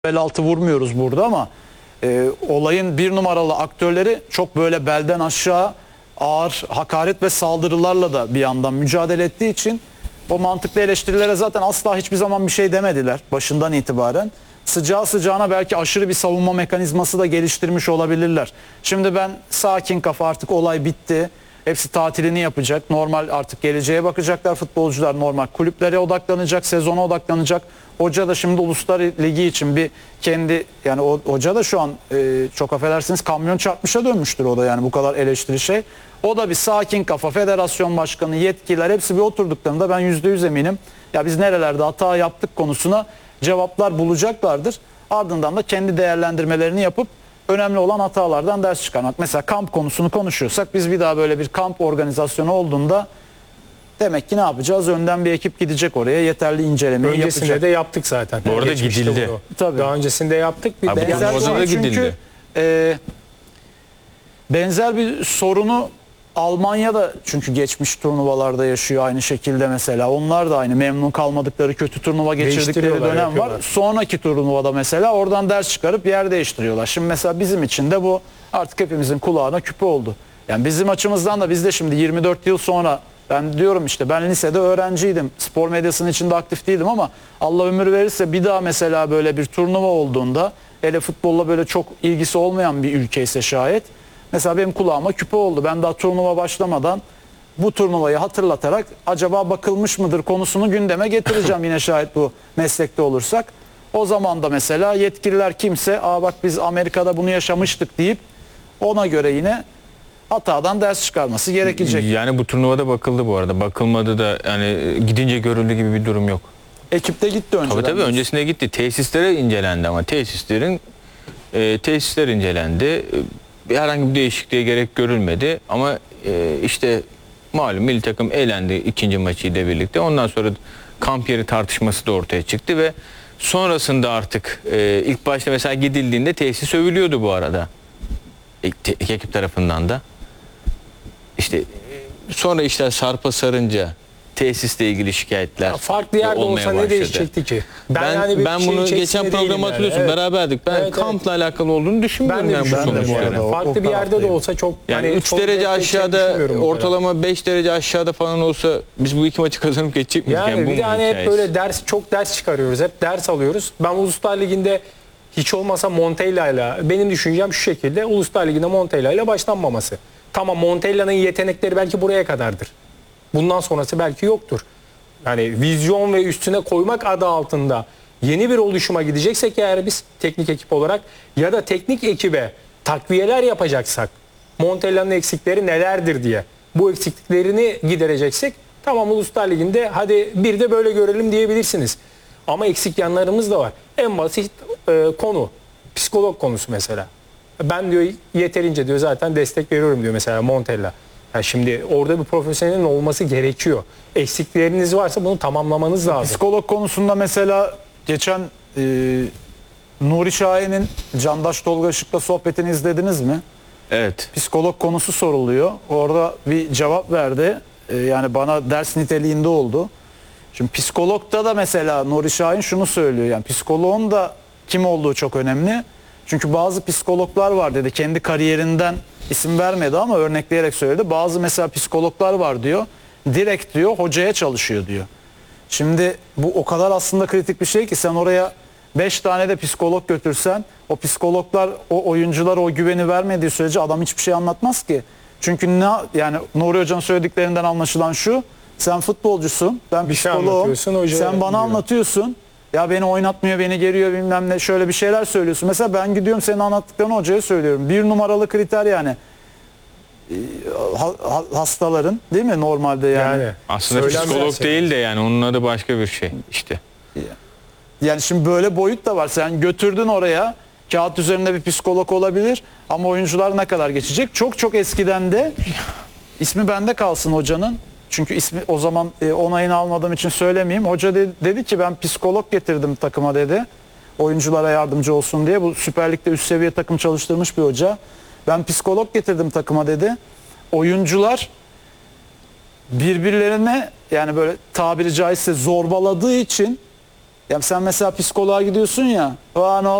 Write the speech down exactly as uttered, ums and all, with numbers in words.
bel altı vurmuyoruz burada ama e, olayın bir numaralı aktörleri çok böyle belden aşağı ağır hakaret ve saldırılarla da bir yandan mücadele ettiği için o mantıklı eleştirilere zaten asla hiçbir zaman bir şey demediler başından itibaren. Sıcağı sıcağına belki aşırı bir savunma mekanizması da geliştirmiş olabilirler. Şimdi ben sakin kafa, artık olay bitti. Hepsi tatilini yapacak. Normal artık geleceğe bakacaklar futbolcular, normal kulüplere odaklanacak, sezona odaklanacak. Hoca da şimdi Uluslar Ligi için bir kendi, yani o, hoca da şu an e, çok affedersiniz kamyon çarpmışa dönmüştür o da, yani bu kadar eleştiri şey. O da bir sakin kafa, federasyon başkanı, yetkililer hepsi bir oturduklarında ben yüzde yüz eminim. Ya biz nerelerde hata yaptık konusuna cevaplar bulacaklardır. Ardından da kendi değerlendirmelerini yapıp önemli olan hatalardan ders çıkarmak. Mesela kamp konusunu konuşuyorsak biz bir daha böyle bir kamp organizasyonu olduğunda demek ki ne yapacağız? Önden bir ekip gidecek oraya, yeterli incelemeyi yapacak. Öncesinde de yaptık zaten. Bu arada Geçmişte gidildi. bunu. Tabii. Daha öncesinde yaptık. Bir Abi, benzer bu turnuvada da çünkü gidildi. e, benzer bir sorunu Almanya'da çünkü geçmiş turnuvalarda yaşıyor aynı şekilde mesela. Onlar da aynı memnun kalmadıkları, kötü turnuva geçirdikleri Değiştiriyorlar, dönem var. yapıyorlar. Sonraki turnuvada mesela oradan ders çıkarıp yer değiştiriyorlar. Şimdi mesela bizim için de bu artık hepimizin kulağına küpe oldu. Yani bizim açımızdan da biz de şimdi yirmi dört yıl sonra, ben diyorum işte ben lisede öğrenciydim. Spor medyasının içinde aktif değildim ama Allah ömür verirse bir daha mesela böyle bir turnuva olduğunda, hele futbolla böyle çok ilgisi olmayan bir ülke ise şayet, mesela benim kulağıma küpe oldu. Ben daha turnuva başlamadan bu turnuvayı hatırlatarak acaba bakılmış mıdır konusunu gündeme getireceğim yine şayet bu meslekte olursak. O zaman da mesela yetkililer kimse, aa bak biz Amerika'da bunu yaşamıştık deyip ona göre yine hatadan ders çıkarması gerekecek. Yani bu turnuvada bakıldı bu arada. Bakılmadı da, yani gidince görüldü gibi bir durum yok. Ekip de gitti önceden. Tabii tabii öncesinde gitti. Tesislere incelendi ama tesislerin e, tesisler incelendi. E, herhangi bir değişikliğe gerek görülmedi ama e, işte malum milli takım eğlendi ikinci maçıyla birlikte. Ondan sonra kamp yeri tartışması da ortaya çıktı ve sonrasında artık e, ilk başta mesela gidildiğinde tesis övülüyordu bu arada. İki ekip tarafından da. İşte sonra işler sarpa sarınca tesisle ilgili şikayetler Ya farklı yerde olmaya olsa başladı. ne değişecekti ki? Ben yani bir ben şey bunu içerisinde geçen değilim programı yani. hatırlıyorsun, Evet. beraberdik. Ben Evet, kampla alakalı olduğunu düşünmüyorum Ben de yani bu düşünüyorum bu sonuçları. arada. O- Farklı o bir yerde de taraftayım. olsa çok Yani hani üç çok derece net geçeceğini aşağıda, düşünmüyorum bu kadar. ortalama beş derece aşağıda falan olsa biz bu iki maçı kazanıp geçecek miyiz? Yani bu bir de mu hani hep hikayesi? böyle ders, çok ders çıkarıyoruz. Hep ders alıyoruz. Ben Uluslar Ligi'nde hiç olmasa Montella'yla, benim düşüncem şu şekilde: Uluslar Ligi'nde Montella'yla başlanmaması. Tamam, Montella'nın yetenekleri belki buraya kadardır. Bundan sonrası belki yoktur. Yani vizyon ve üstüne koymak adı altında yeni bir oluşuma gideceksek eğer biz teknik ekip olarak, ya da teknik ekibe takviyeler yapacaksak, Montella'nın eksikleri nelerdir diye bu eksikliklerini gidereceksek, tamam Uluslar Ligi'nde hadi bir de böyle görelim diyebilirsiniz. Ama eksik yanlarımız da var. En basit e, konu psikolog konusu mesela. Ben diyor yeterince diyor zaten destek veriyorum diyor mesela Montella. Yani şimdi orada bir profesyonelin olması gerekiyor. Eksikleriniz varsa bunu tamamlamanız lazım. Psikolog konusunda mesela geçen e, Nuri Şahin'in Candaş Tolga Işık'la sohbetini izlediniz mi? Evet. Psikolog konusu soruluyor. Orada bir cevap verdi. E, yani bana ders niteliğinde oldu. Şimdi psikologda da mesela Nuri Şahin şunu söylüyor. Yani psikoloğun da kim olduğu çok önemli. Çünkü bazı psikologlar var dedi. Kendi kariyerinden isim vermedi ama örnekleyerek söyledi. Bazı mesela psikologlar var diyor. Direkt diyor hocaya çalışıyor diyor. Şimdi bu o kadar aslında kritik bir şey ki, sen oraya beş tane de psikolog götürsen, o psikologlar o oyunculara o güveni vermediği sürece adam hiçbir şey anlatmaz ki. Çünkü ne, yani Nuri Hoca'nın söylediklerinden anlaşılan şu: sen futbolcusun, ben Bir şey psikoloğum, anlatıyorsun, hoca sen bana diyor. anlatıyorsun. Ya beni oynatmıyor, beni geriyor bilmem ne, şöyle bir şeyler söylüyorsun. Mesela ben gidiyorum senin anlattıklarını hocaya söylüyorum. Bir numaralı kriter yani ha, ha, hastaların, değil mi normalde yani. Yani Aslında söylenmeyen psikolog şey. değil de yani onun adı başka bir şey işte. Yani şimdi böyle boyut da var. Sen götürdün oraya, kağıt üzerinde bir psikolog olabilir ama oyuncular ne kadar geçecek? Çok çok eskiden de, ismi bende kalsın hocanın. Çünkü ismi o zaman e, onayını almadığım için söylemeyeyim. Hoca de, dedi ki ben psikolog getirdim takıma dedi. Oyunculara yardımcı olsun diye. Bu Süper Lig'de üst seviye takım çalıştırmış bir hoca. Ben psikolog getirdim takıma dedi. Oyuncular birbirlerine, yani böyle tabiri caizse zorbaladığı için Ya sen mesela psikoloğa gidiyorsun ya. "Aa, ne